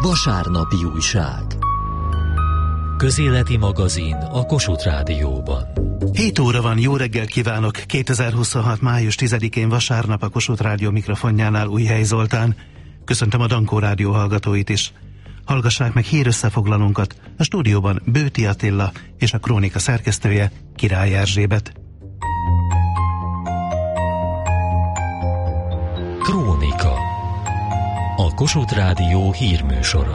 Vasárnapi újság. Közéleti magazin a Kossuth Rádióban. 7 óra van, jó reggel kívánok! 2026. május 10-én vasárnap a Kossuth Rádió mikrofonjánál Újhely Zoltán. Köszöntöm a Dankó Rádió hallgatóit is. Hallgassák meg hírösszefoglalónkat. A stúdióban Bőti Attila és a Krónika szerkesztője Király Erzsébet. Krónika. A Kossuth Rádió hírműsora.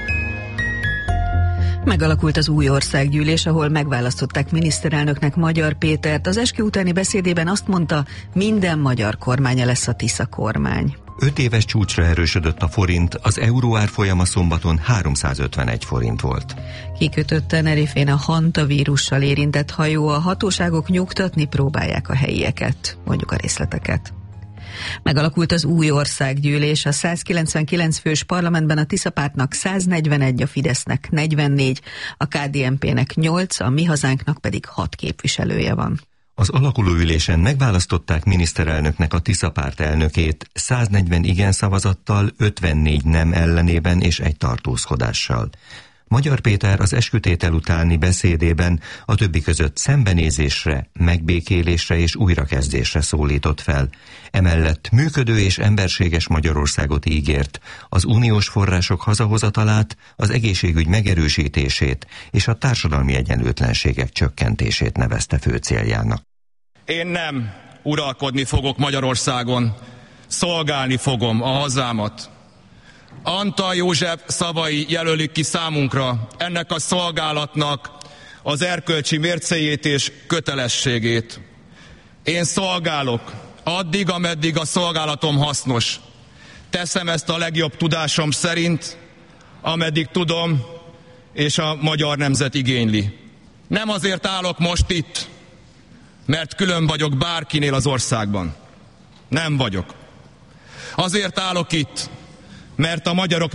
Megalakult az új országgyűlés, ahol megválasztották miniszterelnöknek Magyar Pétert. Az eskü utáni beszédében azt mondta, minden magyar kormánya lesz a Tisza kormány. 5 éves csúcsra erősödött a forint, az euró árfolyama szombaton 351 forint volt. Kikötött Tenerifén a hantavírussal érintett hajó, a hatóságok nyugtatni próbálják a helyieket. Mondjuk a részleteket. Megalakult az új országgyűlés, a 199 fős parlamentben a Tisza pártnak 141, a Fidesznek 44, a KDNP-nek 8, a Mi Hazánknak pedig 6 képviselője van. Az alakulóülésen megválasztották miniszterelnöknek a Tisza párt elnökét 140 igen szavazattal, 54 nem ellenében és egy tartózkodással. Magyar Péter az eskütétel utáni beszédében a többi között szembenézésre, megbékélésre és újrakezdésre szólított fel. Emellett működő és emberséges Magyarországot ígért, az uniós források hazahozatalát, az egészségügy megerősítését és a társadalmi egyenlőtlenségek csökkentését nevezte fő céljának. Én nem uralkodni fogok Magyarországon, szolgálni fogom a hazámat. Antal József szavai jelölik ki számunkra ennek a szolgálatnak az erkölcsi mércéjét és kötelességét. Én szolgálok addig, ameddig a szolgálatom hasznos. Teszem ezt a legjobb tudásom szerint, ameddig tudom, és a magyar nemzet igényli. Nem azért állok most itt, mert külön vagyok bárkinél az országban. Nem vagyok. Azért állok itt, mert a magyarok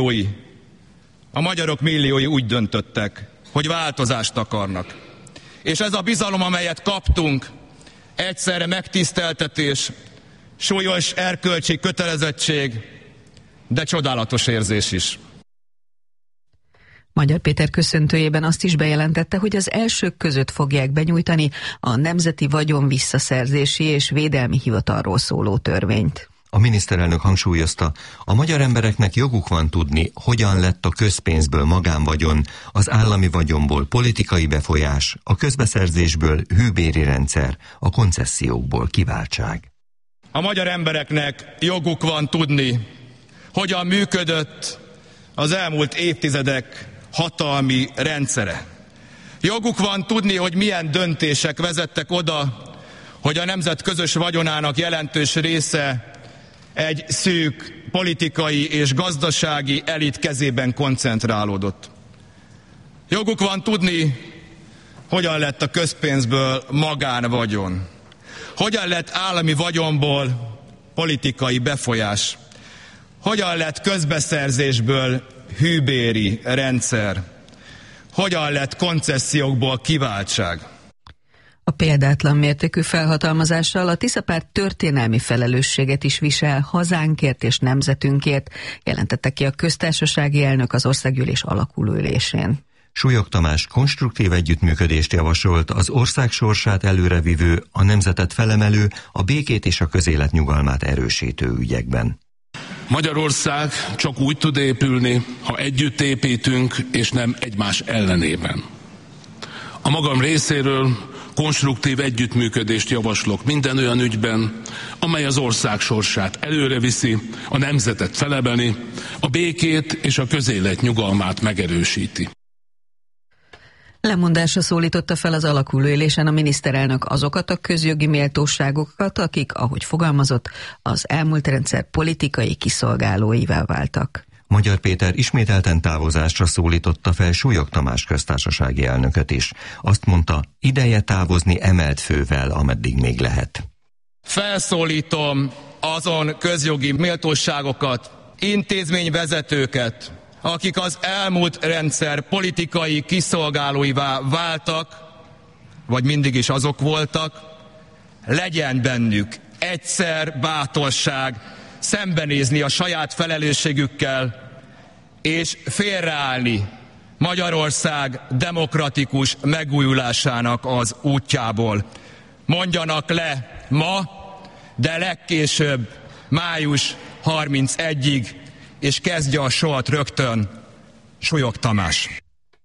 milliói úgy döntöttek, hogy változást akarnak. És ez a bizalom, amelyet kaptunk, egyszerre megtiszteltetés, súlyos erkölcsi kötelezettség, de csodálatos érzés is. Magyar Péter köszöntőjében azt is bejelentette, hogy az elsők között fogják benyújtani a Nemzeti Vagyon Visszaszerzési és Védelmi Hivatalról szóló törvényt. A miniszterelnök hangsúlyozta, a magyar embereknek joguk van tudni, hogyan lett a közpénzből magánvagyon, az állami vagyonból politikai befolyás, a közbeszerzésből hűbéri rendszer, a koncessziókból kiváltság. A magyar embereknek joguk van tudni, hogyan működött az elmúlt évtizedek hatalmi rendszere. Joguk van tudni, hogy milyen döntések vezettek oda, hogy a nemzet közös vagyonának jelentős része egy szűk politikai és gazdasági elit kezében koncentrálódott. Joguk van tudni, hogyan lett a közpénzből magánvagyon. Hogyan lett állami vagyonból politikai befolyás. Hogyan lett közbeszerzésből hűbéri rendszer. Hogyan lett koncessziókból kiváltság. A példátlan mértékű felhatalmazással a Tisza párt történelmi felelősséget is visel hazánkért és nemzetünkért, jelentette ki a köztársasági elnök az országgyűlés alakulóülésén. Súlyog Tamás konstruktív együttműködést javasolt az ország sorsát előrevívő, a nemzetet felemelő, a békét és a közélet nyugalmát erősítő ügyekben. Magyarország csak úgy tud épülni, ha együtt építünk, és nem egymás ellenében. A magam részéről konstruktív együttműködést javaslok minden olyan ügyben, amely az ország sorsát előreviszi, a nemzetet felemeli, a békét és a közélet nyugalmát megerősíti. Lemondásra szólította fel az alakulóülésen a miniszterelnök azokat a közjogi méltóságokat, akik, ahogy fogalmazott, az elmúlt rendszer politikai kiszolgálóivá váltak. Magyar Péter ismételten távozásra szólította fel Súlyog Tamás köztársasági elnököt is. Azt mondta, ideje távozni emelt fővel, ameddig még lehet. Felszólítom azon közjogi méltóságokat, intézményvezetőket, akik az elmúlt rendszer politikai kiszolgálóivá váltak, vagy mindig is azok voltak, legyen bennük egyszer bátorság szembenézni a saját felelősségükkel, és félreállni Magyarország demokratikus megújulásának az útjából. Mondjanak le ma, de legkésőbb május 31-ig, és kezdje a sort rögtön Súlyog Tamás.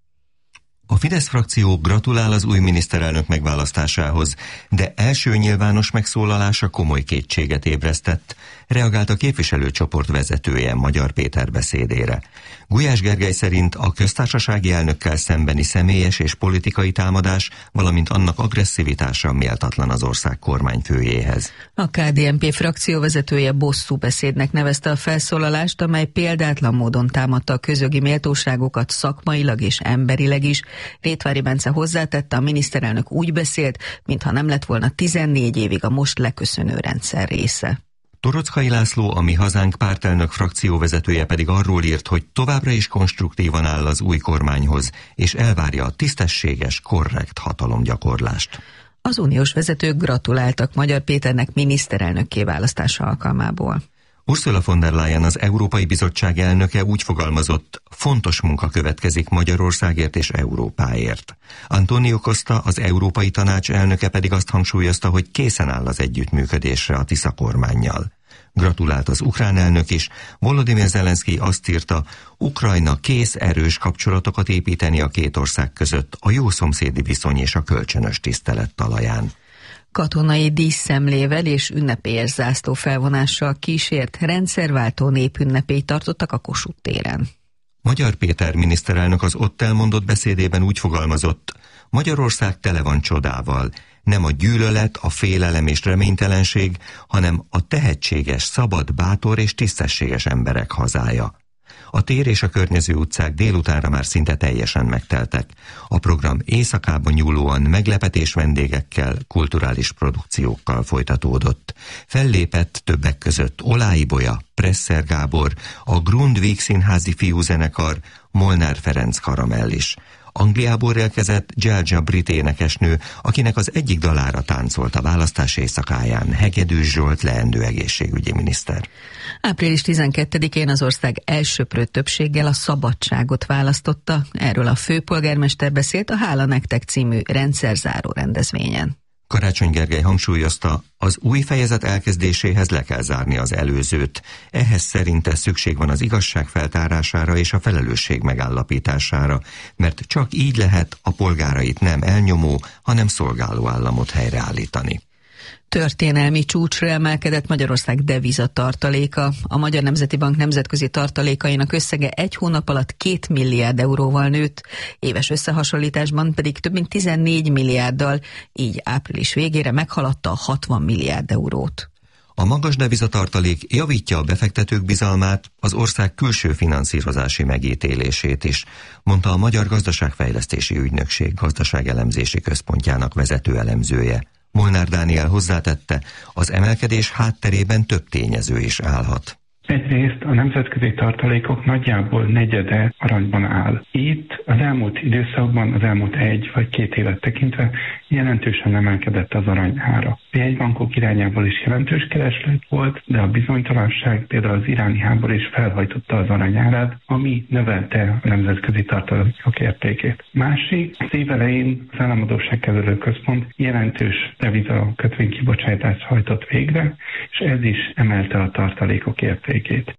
A Fidesz frakció gratulál az új miniszterelnök megválasztásához, de első nyilvános megszólalása komoly kétséget ébresztett, reagált a képviselőcsoport vezetője Magyar Péter beszédére. Gulyás Gergely szerint a köztársasági elnökkel szembeni személyes és politikai támadás, valamint annak agresszivitása méltatlan az ország kormányfőjéhez. A KDNP frakció vezetője bosszú beszédnek nevezte a felszólalást, amely példátlan módon támadta a közjogi méltóságokat szakmailag és emberileg is. Rétvári Bence hozzátette, a miniszterelnök úgy beszélt, mintha nem lett volna 14 évig a most leköszönő rendszer része. Torockai László, a Mi Hazánk pártelnök frakcióvezetője pedig arról írt, hogy továbbra is konstruktívan áll az új kormányhoz, és elvárja a tisztességes, korrekt hatalomgyakorlást. Az uniós vezetők gratuláltak Magyar Péternek miniszterelnökké választása alkalmából. Ursula von der Leyen, az Európai Bizottság elnöke úgy fogalmazott, fontos munka következik Magyarországért és Európáért. Antonio Costa, az Európai Tanács elnöke pedig azt hangsúlyozta, hogy készen áll az együttműködésre a Tisza kormánnyal. Gratulált az ukrán elnök is, Volodymyr Zelenszky azt írta, Ukrajna kész erős kapcsolatokat építeni a két ország között a jó szomszédi viszony és a kölcsönös tisztelet talaján. Katonai díszszemlével és ünnepélyes zászló felvonással kísért rendszerváltó népünnepélyt tartottak a Kossuth téren. Magyar Péter miniszterelnök az ott elmondott beszédében úgy fogalmazott, Magyarország tele van csodával, nem a gyűlölet, a félelem és reménytelenség, hanem a tehetséges, szabad, bátor és tisztességes emberek hazája. A tér és a környező utcák délutánra már szinte teljesen megteltek. A program éjszakában nyúlóan meglepetés vendégekkel, kulturális produkciókkal folytatódott. Fellépett többek között Olái Bolya, Presser Gábor, a Grundtvig színházi fiúzenekar, Molnár Ferenc Karamell is. Angliából érkezett Georgia brit énekesnő, akinek az egyik dalára táncolt a választás éjszakáján Hegedűs Zsolt leendő egészségügyi miniszter. Április 12-én az ország elsöprő többséggel a szabadságot választotta. Erről a főpolgármester beszélt a Hála nektek című rendszerzáró rendezvényen. Karácsony Gergely hangsúlyozta, az új fejezet elkezdéséhez le kell zárni az előzőt. Ehhez szerinte szükség van az igazság feltárására és a felelősség megállapítására, mert csak így lehet a polgárait nem elnyomó, hanem szolgáló államot helyreállítani. Történelmi csúcsra emelkedett Magyarország devizatartaléka. A Magyar Nemzeti Bank nemzetközi tartalékainak összege egy hónap alatt 2 milliárd euróval nőtt, éves összehasonlításban pedig több mint 14 milliárddal, így április végére meghaladta a 60 milliárd eurót. A magas devizatartalék javítja a befektetők bizalmát, az ország külső finanszírozási megítélését is, mondta a Magyar Gazdaságfejlesztési Ügynökség gazdaságelemzési központjának vezető elemzője. Molnár Dániel hozzátette, az emelkedés hátterében több tényező is állhat. Egyrészt a nemzetközi tartalékok nagyjából negyede aranyban áll. Itt az elmúlt időszakban, az elmúlt 1 vagy 2 évet tekintve jelentősen emelkedett az arany ára. A jegybankok irányából is jelentős kereslet volt, de a bizonytalanság, például az iráni háború is felhajtotta az aranyárát, ami növelte a nemzetközi tartalékok értékét. Másik, az év elején az Államadósságkezelő Központ jelentős deviza kötvénykibocsátást hajtott végre, és ez is emelte a tartalékok értékét.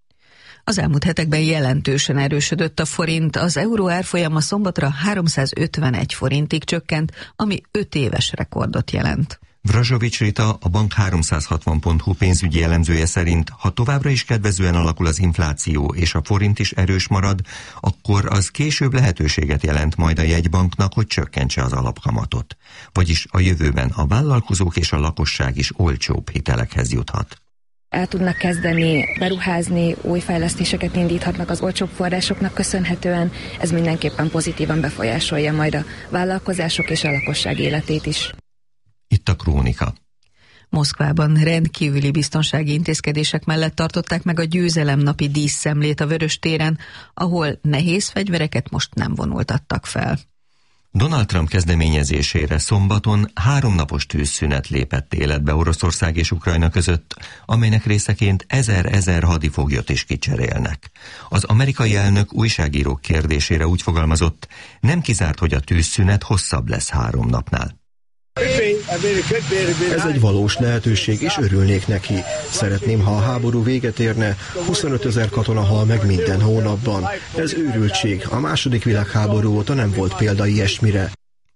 Az elmúlt hetekben jelentősen erősödött a forint, az euró árfolyama szombatra 351 forintig csökkent, ami 5 éves rekordot jelent. Vrazsovics Rita, a bank 360.hu pénzügyi elemzője szerint, ha továbbra is kedvezően alakul az infláció és a forint is erős marad, akkor az később lehetőséget jelent majd a jegybanknak, hogy csökkentse az alapkamatot. Vagyis a jövőben a vállalkozók és a lakosság is olcsóbb hitelekhez juthat. El tudnak kezdeni beruházni, új fejlesztéseket indíthatnak az olcsóbb forrásoknak köszönhetően. Ez mindenképpen pozitívan befolyásolja majd a vállalkozások és a lakosság életét is. Itt a Krónika. Moszkvában rendkívüli biztonsági intézkedések mellett tartották meg a győzelemnapi díszszemlét a Vörös téren, ahol nehéz fegyvereket most nem vonultattak fel. Donald Trump kezdeményezésére szombaton 3 napos tűzszünet lépett életbe Oroszország és Ukrajna között, amelynek részeként 1000 hadifoglyot is kicserélnek. Az amerikai elnök újságírók kérdésére úgy fogalmazott, nem kizárt, hogy a tűzszünet hosszabb lesz 3 napnál. Ez egy valós lehetőség, és örülnék neki. Szeretném, ha a háború véget érne, 25 000 katona hal meg minden hónapban. Ez őrültség. A II. Világháború óta nem volt példa ilyesmire.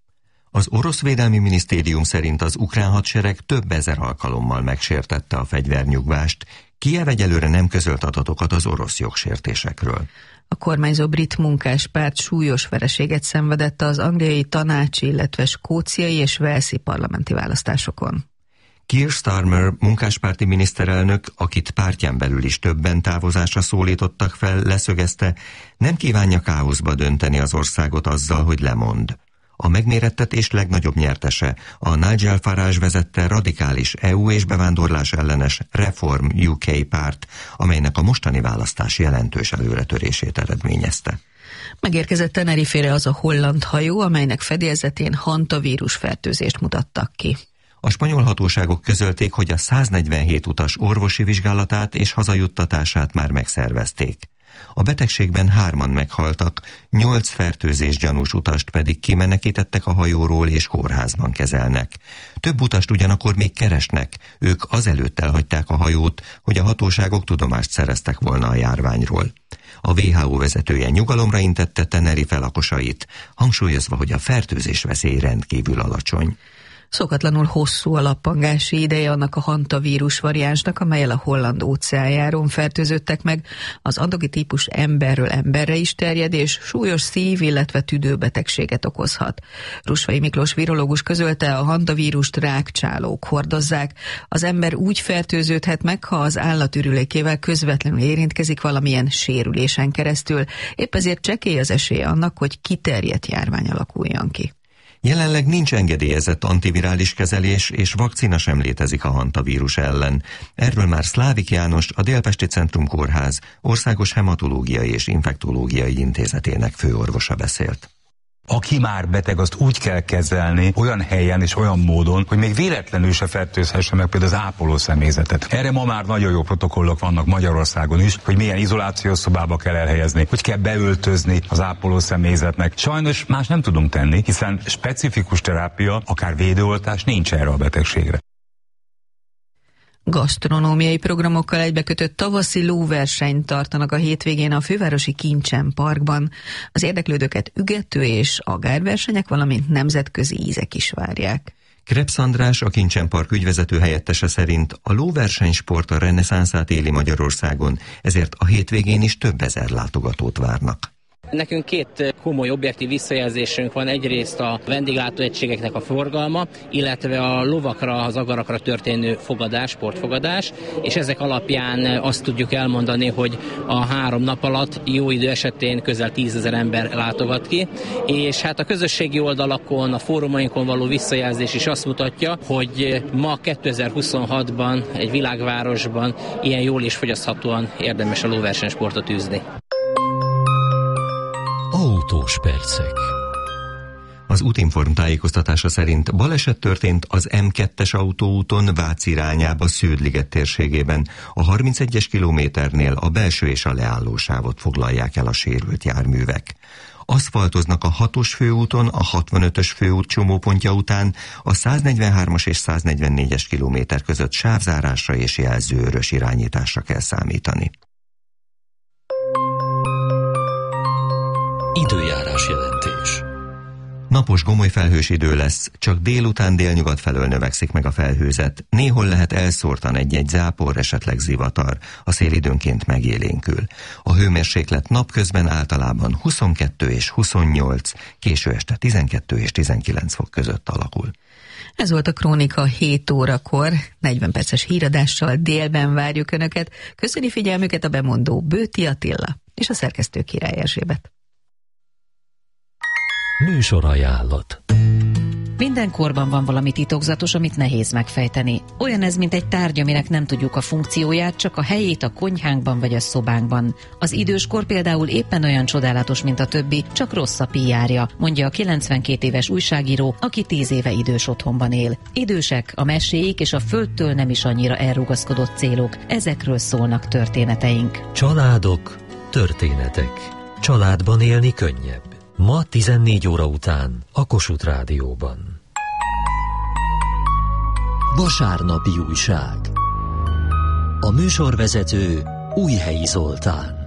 Az orosz védelmi minisztérium szerint az ukrán hadsereg több ezer alkalommal megsértette a fegyvernyugvást. Kijev egyelőre nem közölt adatokat az orosz jogsértésekről. A kormányzó brit munkáspárt súlyos vereséget szenvedett az angliai tanácsi, illetve skóciai és walesi parlamenti választásokon. Keir Starmer munkáspárti miniszterelnök, akit pártján belül is többen távozásra szólítottak fel, leszögezte, nem kívánja káoszba dönteni az országot azzal, hogy lemond. A megmérettetés legnagyobb nyertese a Nigel Farage vezette radikális EU és bevándorlás ellenes Reform UK párt, amelynek a mostani választás jelentős előretörését eredményezte. Megérkezett Tenerifére az a holland hajó, amelynek fedélzetén hantavírus fertőzést mutattak ki. A spanyol hatóságok közölték, hogy a 147 utas orvosi vizsgálatát és hazajuttatását már megszervezték. A betegségben 3-an meghaltak, 8 fertőzés gyanús utast pedig kimenekítettek a hajóról és kórházban kezelnek. Több utast ugyanakkor még keresnek, ők azelőtt elhagyták a hajót, hogy a hatóságok tudomást szereztek volna a járványról. A WHO vezetője nyugalomra intette Tenerife lakosait, hangsúlyozva, hogy a fertőzés veszély rendkívül alacsony. Szokatlanul hosszú a lappangási ideje annak a hantavírus variánsnak, amellyel a holland óceánjáron fertőzöttek meg. Az andogi típus emberről emberre is terjed, és súlyos szív-, illetve tüdőbetegséget okozhat. Rusvai Miklós virológus közölte, a hantavírust rákcsálók hordozzák. Az ember úgy fertőződhet meg, ha az állat ürülékével közvetlenül érintkezik valamilyen sérülésen keresztül. Épp ezért csekély az esély annak, hogy kiterjedt járvány alakuljon ki. Jelenleg nincs engedélyezett antivirális kezelés, és vakcina sem létezik a hantavírus ellen. Erről már Szlávik János, a Délpesti Centrum Kórház Országos Hematológiai és Infektológiai Intézetének főorvosa beszélt. Aki már beteg, azt úgy kell kezelni, olyan helyen és olyan módon, hogy még véletlenül se fertőzhesse meg például az ápoló személyzetet. Erre ma már nagyon jó protokollok vannak Magyarországon is, hogy milyen izolációs szobába kell elhelyezni, hogy kell beöltözni az ápoló személyzetnek. Sajnos más nem tudunk tenni, hiszen specifikus terápia, akár védőoltás nincs erre a betegségre. Gasztronómiai programokkal egybekötött tavaszi lóversenyt tartanak a hétvégén a fővárosi Kincsen Parkban. Az érdeklődőket ügető és agárversenyek, valamint nemzetközi ízek is várják. Krebs András, a Kincsen Park ügyvezető helyettese szerint a lóversenysport a reneszánszát éli Magyarországon, ezért a hétvégén is több ezer látogatót várnak. Nekünk 2 komoly objektív visszajelzésünk van, egyrészt a vendéglátóegységeknek a forgalma, illetve a lovakra, az agarakra történő fogadás, sportfogadás, és ezek alapján azt tudjuk elmondani, hogy a 3 nap alatt jó idő esetén közel 10 000 ember látogat ki, és hát a közösségi oldalakon, a fórumainkon való visszajelzés is azt mutatja, hogy ma 2026-ban egy világvárosban ilyen jól és fogyaszthatóan érdemes a lóversenysportot űzni. Autós percek. Az Útinform tájékoztatása szerint baleset történt az M2-es autóúton Vác irányába Sződ-liget térségében. A 31-es kilométernél a belső és a leállósávot foglalják el a sérült járművek. Aszfaltoznak a 6-os főúton, a 65-ös főút csomópontja után, a 143-as és 144-es kilométer között sávzárásra és jelzőörös irányításra kell számítani. Időjárás jelentés. Napos, gomoly felhős idő lesz, csak délután délnyugat felől növekszik meg a felhőzet. Néhol lehet elszórtan egy-egy zápor, esetleg zivatar. A szél időnként megélénkül. A hőmérséklet napközben általában 22 és 28, késő este 12 és 19 fok között alakul. Ez volt a Krónika 7 órakor, 40 perces híradással délben várjuk Önöket. Köszöni figyelmüket a bemondó Bőti Attila és a szerkesztő Király Erzsébet. Műsorajánlat. Minden korban van valami titokzatos, amit nehéz megfejteni. Olyan ez, mint egy tárgy, aminek nem tudjuk a funkcióját, csak a helyét a konyhánkban vagy a szobánkban. Az időskor például éppen olyan csodálatos, mint a többi, csak rossz a PR-ja, mondja a 92 éves újságíró, aki 10 éve idős otthonban él. Idősek, a meséik és a földtől nem is annyira elrugaszkodott célok. Ezekről szólnak történeteink. Családok, történetek. Családban élni könnyebb. Ma 14 óra után a Kossuth Rádióban. Vasárnapi újság. A műsorvezető Újhelyi Zoltán.